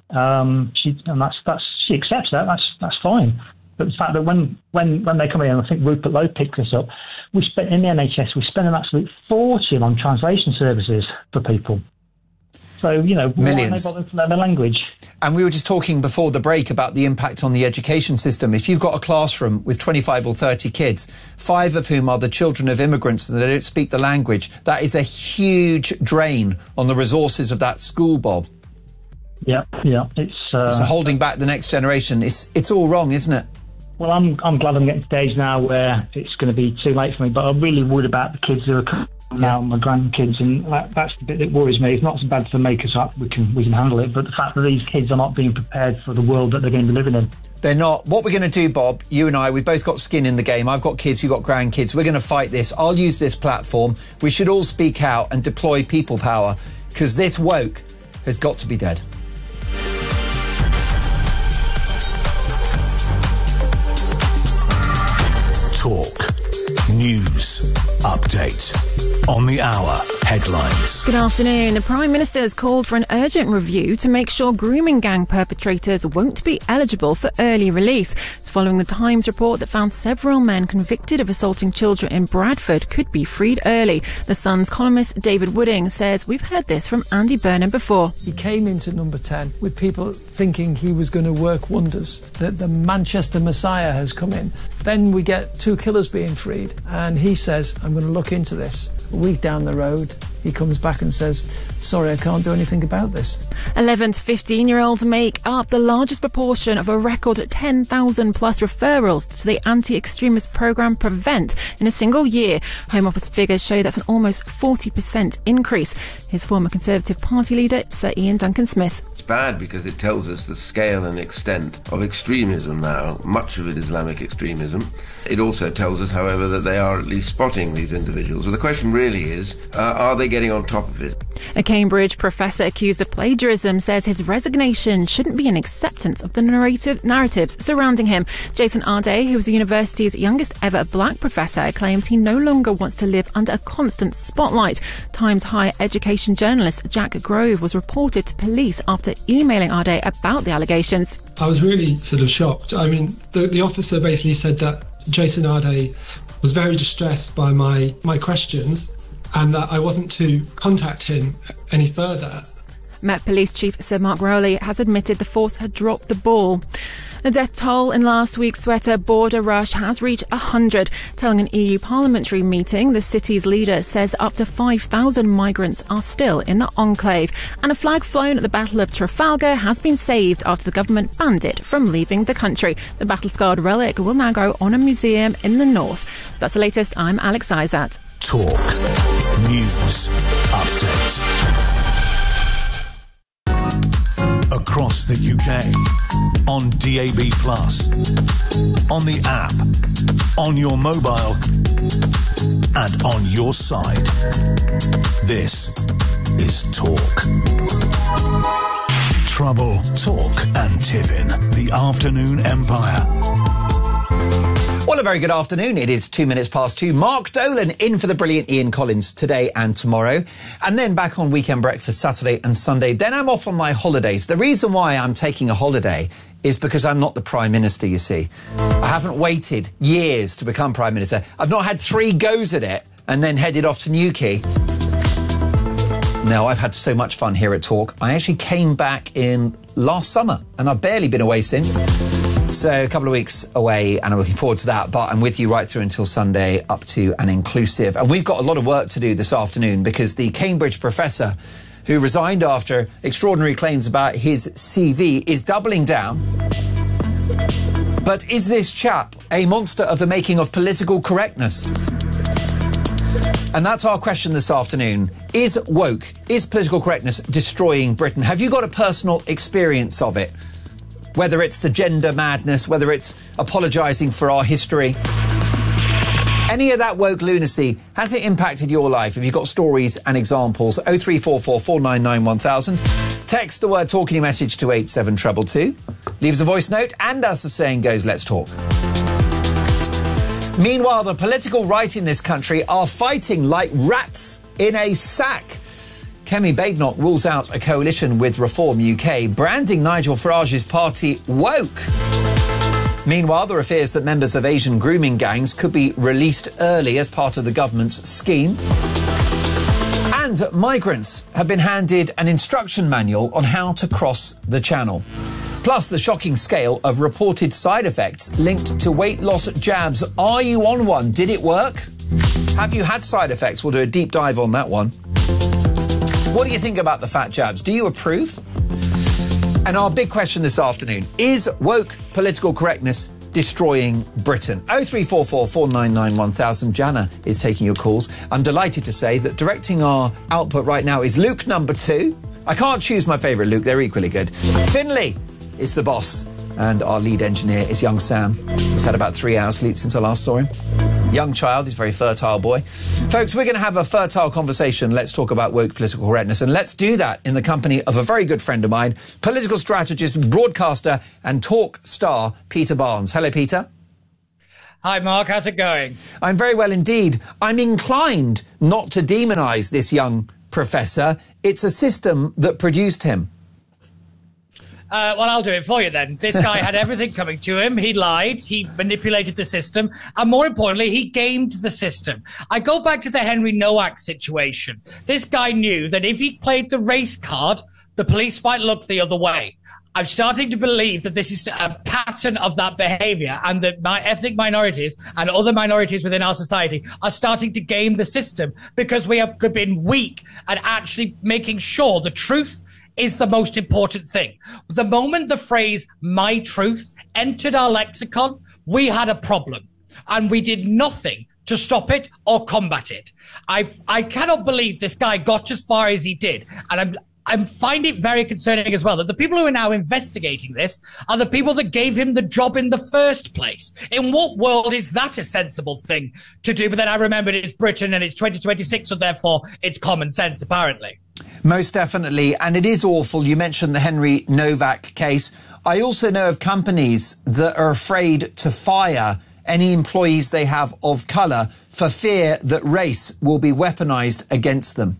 She accepts that. That's fine. But the fact that when they come in, and I think Rupert Lowe picked this up, in the NHS, we spend an absolute fortune on translation services for people. So, millions. Why bother to learn a language? And we were just talking before the break about the impact on the education system. If you've got a classroom with 25 or 30 kids, 5 of whom are the children of immigrants and they don't speak the language, that is a huge drain on the resources of that school, Bob. Yeah. It's holding back the next generation. It's all wrong, isn't it? Well, I'm glad I'm getting to the stage now where it's going to be too late for me, but I'm really worried about the kids who are coming now, my grandkids, and that's the bit that worries me. It's not so bad to make us up, we can handle it, but the fact that these kids are not being prepared for the world that they're going to be living in. They're not. What we're going to do, Bob, you and I, we've both got skin in the game. I've got kids, you've got grandkids. We're going to fight this. I'll use this platform. We should all speak out and deploy people power, because this woke has got to be dead. Talk. News. Update. On the hour. Headlines. Good afternoon. The Prime Minister has called for an urgent review to make sure grooming gang perpetrators won't be eligible for early release. It's following the Times report that found several men convicted of assaulting children in Bradford could be freed early. The Sun's columnist David Wooding says we've heard this from Andy Burnham before. He came into number 10 with people thinking he was going to work wonders, that the Manchester Messiah has come in. Then we get 2 killers being freed, and he says, I'm going to look into this. A week down the road, he comes back and says, sorry, I can't do anything about this. 11 to 15-year-olds make up the largest proportion of a record 10,000 plus referrals to the anti-extremist programme Prevent in a single year. Home Office figures show that's an almost 40% increase. His former Conservative Party leader, Sir Ian Duncan-Smith. It's bad because it tells us the scale and extent of extremism now, much of it Islamic extremism. It also tells us, however, that they are at least spotting these individuals. Well, the question really is, are they getting on top of it? A Cambridge professor accused of plagiarism says his resignation shouldn't be an acceptance of the narratives surrounding him. Jason Arday, who was the university's youngest ever black professor, claims he no longer wants to live under a constant spotlight. Times higher education journalist Jack Grove was reported to police after emailing Arday about the allegations. I was really sort of shocked. I mean, the officer basically said that Jason Arday was very distressed by my questions and that I wasn't to contact him any further. Met Police Chief Sir Mark Rowley has admitted the force had dropped the ball. The death toll in last week's sweater border rush has reached 100. Telling an EU parliamentary meeting, the city's leader says up to 5,000 migrants are still in the enclave. And a flag flown at the Battle of Trafalgar has been saved after the government banned it from leaving the country. The battle-scarred relic will now go on a museum in the north. That's the latest. I'm Alex Izat. Talk. News. Update. Across the UK, on DAB+, on the app, on your mobile, and on your side. This is Talk. Trouble, Talk and Tiffin, the Afternoon Empire. Well, a very good afternoon. It is 2:02. Mark Dolan in for the brilliant Ian Collins today and tomorrow. And then back on Weekend Breakfast Saturday and Sunday. Then I'm off on my holidays. The reason why I'm taking a holiday is because I'm not the Prime Minister, you see. I haven't waited years to become Prime Minister. I've not had 3 goes at it and then headed off to Newquay. No, I've had so much fun here at Talk. I actually came back in last summer and I've barely been away since. So a couple of weeks away and I'm looking forward to that. But I'm with you right through until Sunday up to and inclusive. And we've got a lot of work to do this afternoon because the Cambridge professor who resigned after extraordinary claims about his CV is doubling down. But is this chap a monster of the making of political correctness? And that's our question this afternoon. Is woke, is political correctness destroying Britain? Have you got a personal experience of it? Whether it's the gender madness, whether it's apologising for our history. Any of that woke lunacy, has it impacted your life? Have you got stories and examples? 0344 499 1000. Text the word talk in your message to 87222. Leave us a voice note and, as the saying goes, let's talk. Meanwhile, the political right in this country are fighting like rats in a sack. Kemi Badenoch rules out a coalition with Reform UK, branding Nigel Farage's party woke. Meanwhile, there are fears that members of Asian grooming gangs could be released early as part of the government's scheme. And And migrants have been handed an instruction manual on how to cross the channel. Plus, the shocking scale of reported side effects linked to weight loss jabs. Are you on one? Did it work? Have you had side effects? We'll do a deep dive on that one. What do you think about the fat jabs? Do you approve? And our big question this afternoon, is woke political correctness destroying Britain? 0344 499 1000. Jana is taking your calls. I'm delighted to say that directing our output right now is Luke number 2. I can't choose my favourite Luke, they're equally good. Finlay is the boss, and our lead engineer is young Sam, who's had about 3 hours sleep since I last saw him. Young child, he's a very fertile boy. Folks, we're going to have a fertile conversation. Let's talk about woke political correctness, and let's do that in the company of a very good friend of mine, political strategist, broadcaster and talk star, Peter Barnes. Hello, Peter. Hi, Mark. How's it going? I'm very well indeed. I'm inclined not to demonise this young professor. It's a system that produced him. Well, I'll do it for you then. This guy had everything coming to him. He lied. He manipulated the system. And more importantly, he gamed the system. I go back to the Henry Nowak situation. This guy knew that if he played the race card, the police might look the other way. I'm starting to believe that this is a pattern of that behavior, and that my ethnic minorities and other minorities within our society are starting to game the system because we have been weak at actually making sure the truth is the most important thing. The moment the phrase "my truth" entered our lexicon, we had a problem, and we did nothing to stop it or combat it. I cannot believe this guy got as far as he did, and I find it very concerning as well that the people who are now investigating this are the people that gave him the job in the first place. In what world is that a sensible thing to do? But then I remembered it's Britain and it's 2026, so therefore it's common sense, apparently. Most definitely. And it is awful. You mentioned the Henry Nowak case. I also know of companies that are afraid to fire any employees they have of colour for fear that race will be weaponised against them.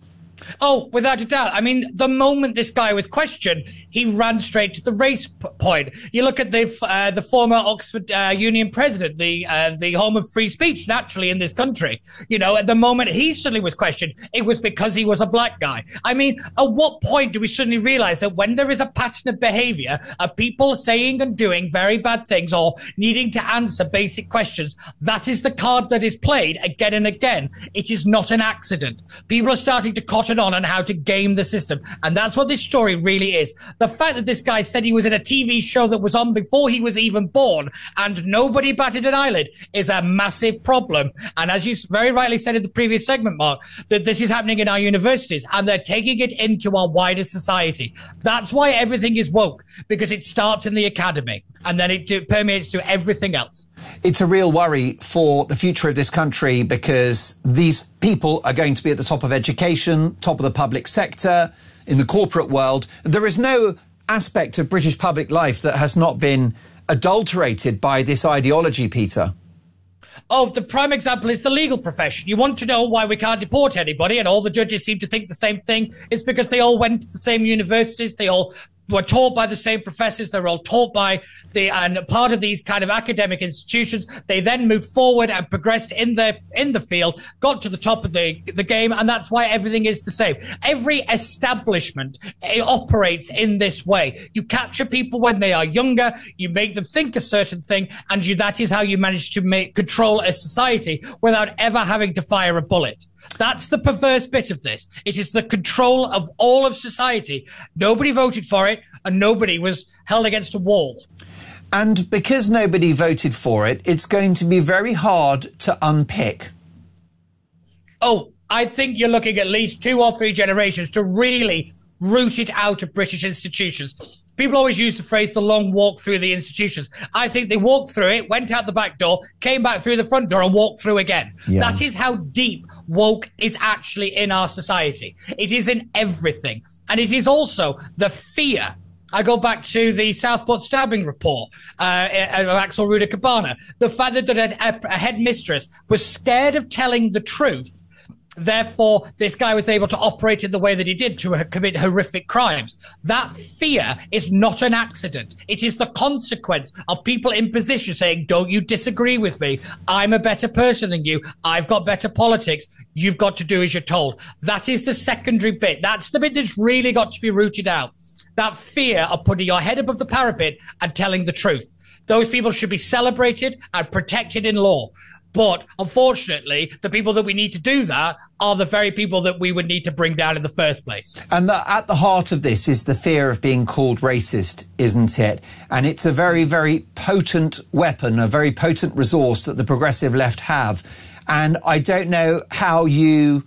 Oh, without a doubt. I mean, the moment this guy was questioned, he ran straight to the race point. You look at the former Oxford Union president, the home of free speech, naturally, in this country. You know, at the moment he suddenly was questioned, it was because he was a black guy. I mean, at what point do we suddenly realise that when there is a pattern of behaviour of people saying and doing very bad things or needing to answer basic questions, that is the card that is played again and again? It is not an accident. People are starting to cotton on how to game the system, and that's what this story really is. The fact that this guy said he was in a TV show that was on before he was even born and nobody batted an eyelid is a massive problem. And as you very rightly said in the previous segment, Mark, that this is happening in our universities and they're taking it into our wider society. That's why everything is woke, because it starts in the academy and then it permeates to everything else. It's a real worry for the future of this country because these people are going to be at the top of education, top of the public sector, in the corporate world. There is no aspect of British public life that has not been adulterated by this ideology, Peter. Oh, the prime example is the legal profession. You want to know why we can't deport anybody, and all the judges seem to think the same thing. It's because they all went to the same universities. They all were taught by the same professors. They were all taught by and part of these kind of academic institutions. They then moved forward and progressed in the field, got to the top of the game, and that's why everything is the same. Every establishment operates in this way. You capture people when they are younger, you make them think a certain thing, and that is how you manage to control a society without ever having to fire a bullet. That's the perverse bit of this. It is the control of all of society. Nobody voted for it, and nobody was held against a wall. And because nobody voted for it, it's going to be very hard to unpick. Oh, I think you're looking at least 2 or 3 generations to really root it out of British institutions. People always use the phrase the long walk through the institutions. I think they walked through it, went out the back door, came back through the front door and walked through again. Yeah. That is how deep woke is actually in our society. It is in everything. And it is also the fear. I go back to the Southport stabbing report of Axel Ruda-Cabana. The fact that a headmistress was scared of telling the truth Therefore, this guy was able to operate in the way that he did to commit horrific crimes. That fear is not an accident. It is the consequence of people in position saying, don't you disagree with me? I'm a better person than you. I've got better politics. You've got to do as you're told. That is the secondary bit. That's the bit that's really got to be rooted out. That fear of putting your head above the parapet and telling the truth. Those people should be celebrated and protected in law. But unfortunately, the people that we need to do that are the very people that we would need to bring down in the first place. And at the heart of this is the fear of being called racist, isn't it? And it's a very, very potent weapon, a very potent resource that the progressive left have. And I don't know how you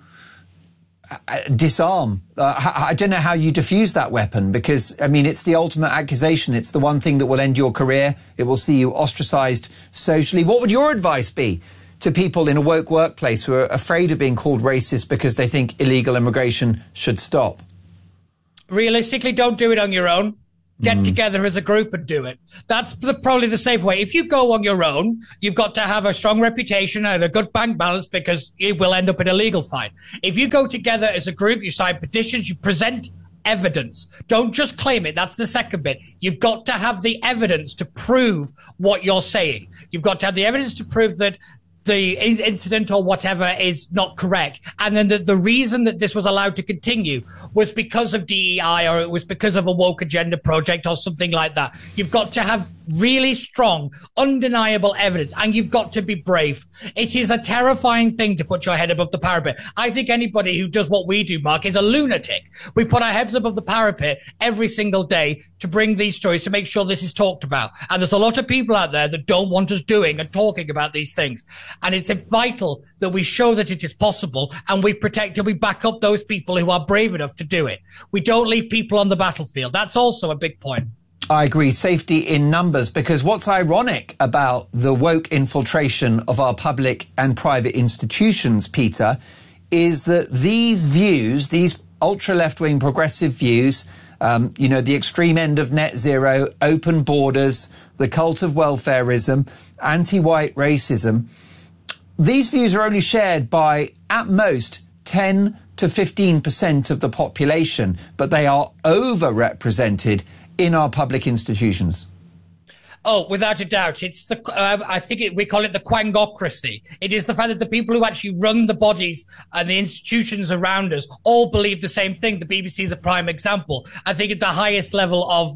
disarm. I don't know how you diffuse that weapon, because, I mean, it's the ultimate accusation. It's the one thing that will end your career. It will see you ostracized socially. What would your advice be to people in a woke workplace who are afraid of being called racist because they think illegal immigration should stop? Realistically, don't do it on your own. Get together as a group and do it. That's probably the safe way. If you go on your own, you've got to have a strong reputation and a good bank balance, because it will end up in a legal fight. If you go together as a group, you sign petitions, you present evidence. Don't just claim it. That's the second bit. You've got to have the evidence to prove what you're saying. You've got to have the evidence to prove that the incident or whatever is not correct. And then the reason that this was allowed to continue was because of DEI, or it was because of a woke agenda project or something like that. You've got to have really strong, undeniable evidence, and you've got to be brave. It is a terrifying thing to put your head above the parapet. I think anybody who does what we do, Mark, is a lunatic. We put our heads above the parapet every single day to bring these stories, to make sure this is talked about. And there's a lot of people out there that don't want us doing and talking about these things. And it's vital that we show that it is possible, and we protect and we back up those people who are brave enough to do it. We don't leave people on the battlefield. That's also a big point. I agree. Safety in numbers, because what's ironic about the woke infiltration of our public and private institutions, Peter, is that these views, these ultra left-wing progressive views, the extreme end of net zero, open borders, the cult of welfarism, anti-white racism, these views are only shared by, at most, 10 to 15% of the population, but they are overrepresented in our public institutions. Oh, without a doubt. It's we call it the quangocracy. It is the fact that the people who actually run the bodies and the institutions around us all believe the same thing. The BBC is a prime example. I think at the highest level of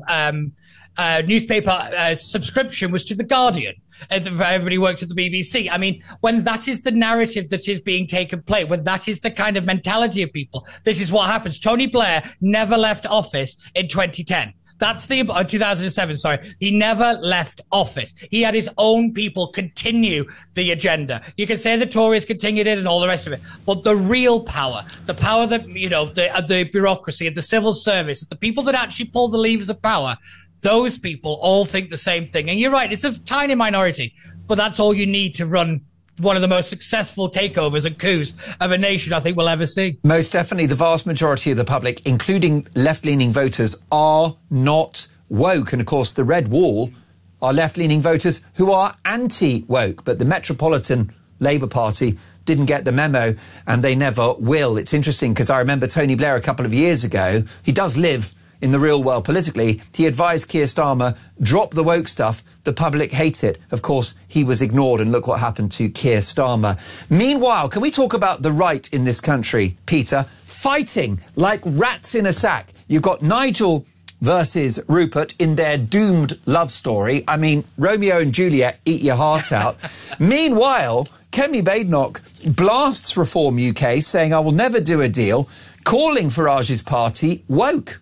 newspaper subscription was to The Guardian. Everybody works at the BBC. I mean, when that is the narrative that is being taken place, when that is the kind of mentality of people, this is what happens. Tony Blair never left office in 2010. That's 2007, sorry. He never left office. He had his own people continue the agenda. You can say the Tories continued it and all the rest of it. But the real power, the power that, the bureaucracy, of the civil service, the people that actually pull the levers of power, those people all think the same thing. And you're right, it's a tiny minority, but that's all you need to run one of the most successful takeovers and coups of a nation I think we'll ever see. Most definitely. The vast majority of the public, including left-leaning voters, are not woke. And of course, the Red Wall are left-leaning voters who are anti-woke. But the Metropolitan Labour Party didn't get the memo, and they never will. It's interesting because I remember Tony Blair a couple of years ago. He does live in the real world politically. He advised Keir Starmer, drop the woke stuff. The public hate it. Of course, he was ignored, and look what happened to Keir Starmer. Meanwhile, can we talk about the right in this country, Peter? Fighting like rats in a sack. You've got Nigel versus Rupert in their doomed love story. I mean, Romeo and Juliet, eat your heart out. Meanwhile, Kemi Badenoch blasts Reform UK, saying, I will never do a deal, calling Farage's party woke.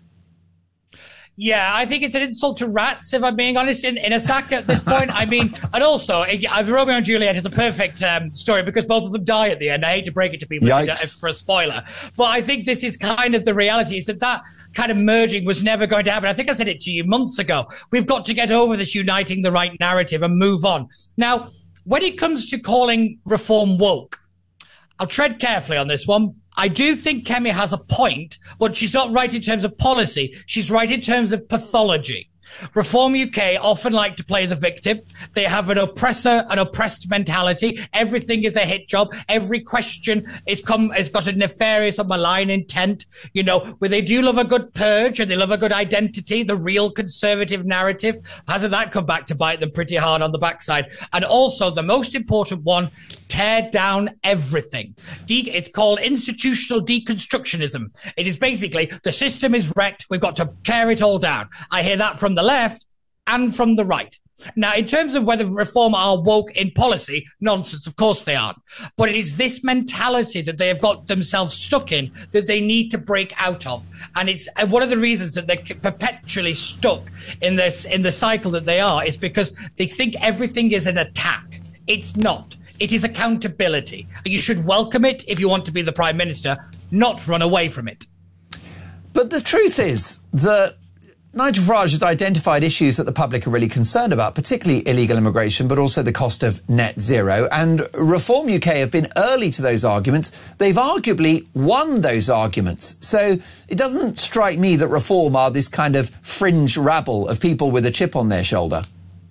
Yeah, I think it's an insult to rats, if I'm being honest, in a sack at this point. I mean, and also, Romeo and Juliet is a perfect story because both of them die at the end. I hate to break it to people for a spoiler. But I think this is kind of the reality, is that kind of merging was never going to happen. I think I said it to you months ago. We've got to get over this uniting the right narrative and move on. Now, when it comes to calling Reform woke, I'll tread carefully on this one. I do think Kemi has a point, but she's not right in terms of policy. She's right in terms of pathology. Reform UK often like to play the victim. They have an oppressor, an oppressed mentality. Everything is a hit job. Every question has got a nefarious or malign intent. You know, where they do love a good purge and they love a good identity, the real conservative narrative. Hasn't that come back to bite them pretty hard on the backside? And also the most important one, tear down everything. It's called institutional deconstructionism. It is basically the system is wrecked. We've got to tear it all down. I hear that from the left and from the right. Now, in terms of whether Reform are woke in policy, nonsense, of course they aren't. But it is this mentality that they have got themselves stuck in that they need to break out of. And it's one of the reasons that they're perpetually stuck in the cycle that they are is because they think everything is an attack. It's not. It is accountability. You should welcome it if you want to be the Prime Minister, not run away from it. But the truth is that Nigel Farage has identified issues that the public are really concerned about, particularly illegal immigration, but also the cost of net zero. And Reform UK have been early to those arguments. They've arguably won those arguments. So it doesn't strike me that Reform are this kind of fringe rabble of people with a chip on their shoulder.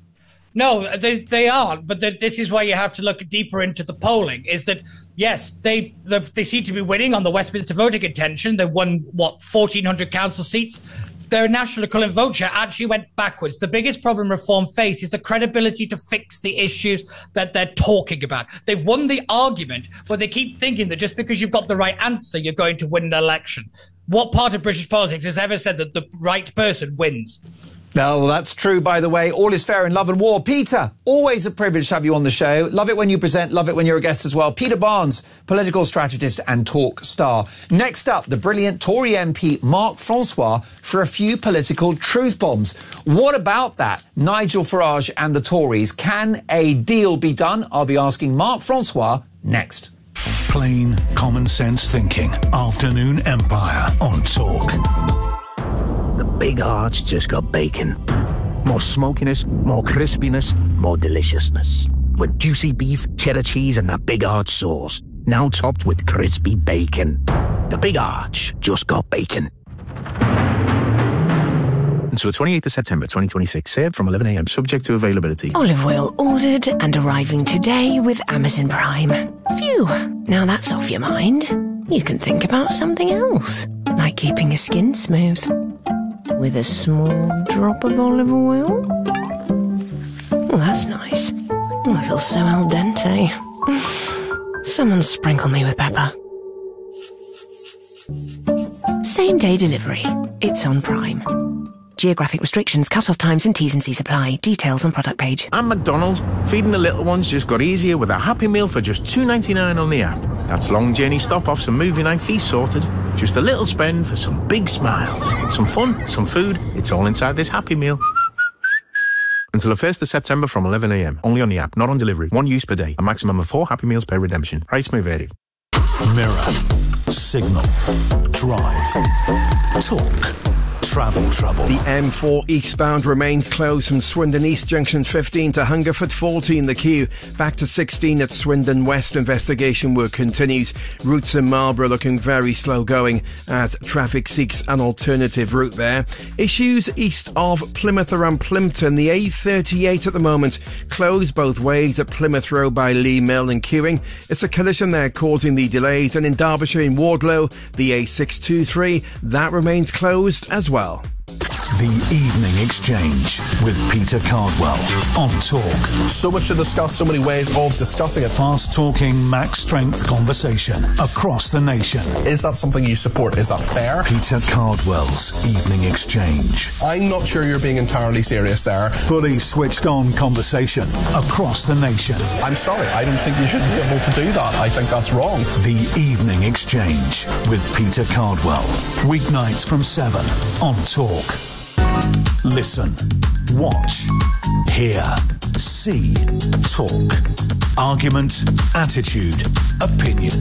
No, they aren't. But this is why you have to look deeper into the polling, is that, yes, they seem to be winning on the Westminster voting intention. They won, 1,400 council seats. Their national equivalent vote share actually went backwards. The biggest problem Reform face is the credibility to fix the issues that they're talking about. They've won the argument, but they keep thinking that just because you've got the right answer, you're going to win an election. What part of British politics has ever said that the right person wins? No, that's true, by the way. All is fair in love and war. Peter, always a privilege to have you on the show. Love it when you present, love it when you're a guest as well. Peter Barnes, political strategist and talk star. Next up, the brilliant Tory MP Mark Francois for a few political truth bombs. What about that? Nigel Farage and the Tories. Can a deal be done? I'll be asking Mark Francois next. Plain common sense thinking. Afternoon Empire on Talk. The big heart's just got bacon. More smokiness, more crispiness, more deliciousness. With juicy beef, cheddar cheese and that big arch sauce. Now topped with crispy bacon. The Big Arch just got bacon. Until the 28th of September 2026, served from 11 a.m, subject to availability. Olive oil ordered and arriving today with Amazon Prime. Phew, now that's off your mind. You can think about something else, like keeping your skin smooth. With a small drop of olive oil. Oh, that's nice. Oh, I feel so al dente. Someone sprinkle me with pepper. Same day delivery. It's on Prime. Geographic restrictions, cut-off times and T's and C's apply. Details on product page. And McDonald's, feeding the little ones just got easier with a Happy Meal for just $2.99 on the app. That's long journey stop-offs and movie night fees sorted. Just a little spend for some big smiles. Some fun, some food. It's all inside this Happy Meal. Until the 1st of September from 11 a.m. Only on the app, not on delivery. One use per day. A maximum of 4 Happy Meals per redemption. Price may vary. Mirror, signal, drive, talk. Travel trouble. The M4 eastbound remains closed from Swindon East Junction 15 to Hungerford 14. The queue back to 16 at Swindon West. Investigation work continues. Routes in Marlborough looking very slow going as traffic seeks an alternative route there. Issues east of Plymouth around Plympton. The A38 at the moment closed both ways at Plymouth Road by Lee Mill and queuing. It's a collision there causing the delays. And in Derbyshire in Wardlow, the A623, that remains closed as well. The Evening Exchange with Peter Cardwell on Talk. So much to discuss, so many ways of discussing it. Fast-talking, max-strength conversation across the nation. Is that something you support? Is that fair? Peter Cardwell's Evening Exchange. I'm not sure you're being entirely serious there. Fully switched-on conversation across the nation. I'm sorry, I don't think you should be able to do that. I think that's wrong. The Evening Exchange with Peter Cardwell. Weeknights from 7 on Talk. Listen, watch, hear, see, talk. Argument, attitude, opinion.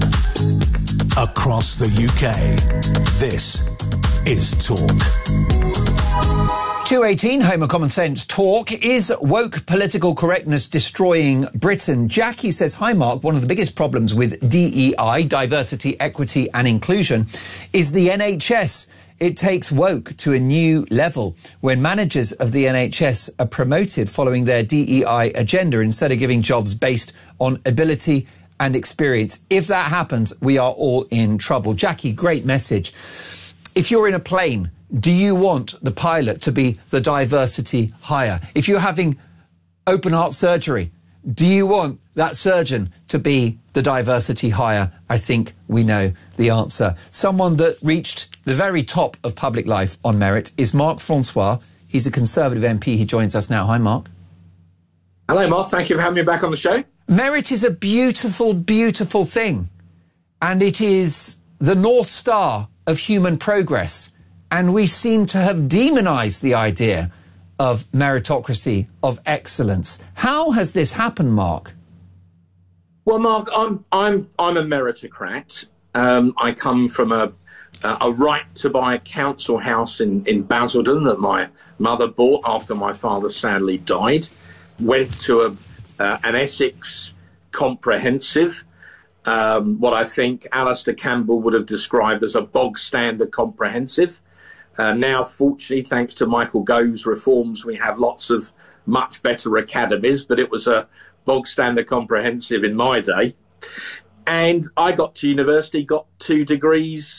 Across the UK, this is Talk. 218, Home of Common Sense talk. Is woke political correctness destroying Britain? Jackie says, hi Mark, one of the biggest problems with DEI, diversity, equity and inclusion, is the NHS. It takes woke to a new level when managers of the NHS are promoted following their DEI agenda instead of giving jobs based on ability and experience. If that happens, we are all in trouble. Jackie, great message. If you're in a plane, do you want the pilot to be the diversity hire? If you're having open heart surgery, do you want that surgeon to be the diversity hire? I think we know the answer. Someone that reached the very top of public life on merit is Mark Francois. He's a Conservative MP. He joins us now. Hi, Mark. Hello, Mark. Thank you for having me back on the show. Merit is a beautiful, beautiful thing. And it is the North Star of human progress. And we seem to have demonised the idea of meritocracy, of excellence. How has this happened, Mark? Well, Mark, I'm a meritocrat. I come from a right to buy a council house in Basildon that my mother bought after my father sadly died. Went to an Essex comprehensive, what I think Alistair Campbell would have described as a bog standard comprehensive. Now, fortunately, thanks to Michael Gove's reforms, we have lots of much better academies, but it was a bog standard comprehensive in my day. And I got to university, got 2 degrees,